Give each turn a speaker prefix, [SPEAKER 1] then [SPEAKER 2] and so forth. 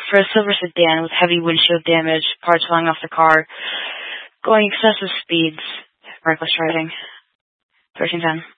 [SPEAKER 1] for a silver sedan with heavy windshield damage, parts falling off the car, going excessive speeds, reckless driving. 1310.